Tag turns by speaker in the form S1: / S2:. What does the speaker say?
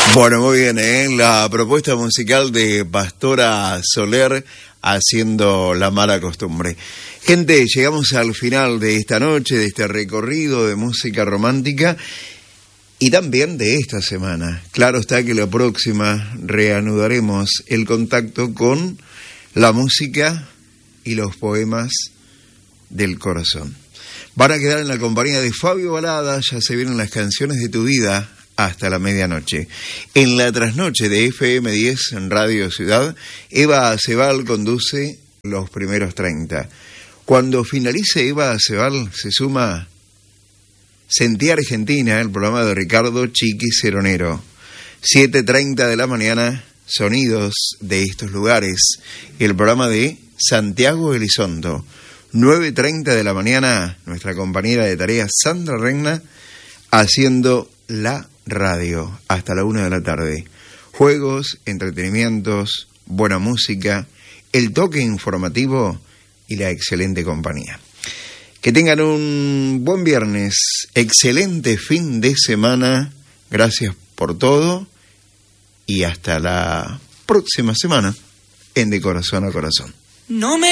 S1: Bueno, muy bien, la propuesta musical de Pastora Soler haciendo La Mala Costumbre. Gente, llegamos al final de esta noche, de este recorrido de música romántica y también de esta semana. Claro está que la próxima reanudaremos el contacto con la música y los poemas del corazón. Van a quedar en la compañía de Fabio Balada, ya se vienen las canciones de tu vida hasta la medianoche. En la trasnoche de FM10 en Radio Ciudad, Eva Acebal conduce los primeros 30. Cuando finalice Eva Acebal, se suma Sentí Argentina, el programa de Ricardo Chiqui Ceronero. 7:30 de la mañana, Sonidos de estos lugares, el programa de Santiago Elizondo. 9:30 de la mañana, nuestra compañera de tareas Sandra Regna haciendo la radio hasta la 1 de la tarde. Juegos, entretenimientos, buena música, el toque informativo y la excelente compañía. Que tengan un buen viernes, excelente fin de semana. Gracias por todo y hasta la próxima semana en De Corazón a Corazón. No me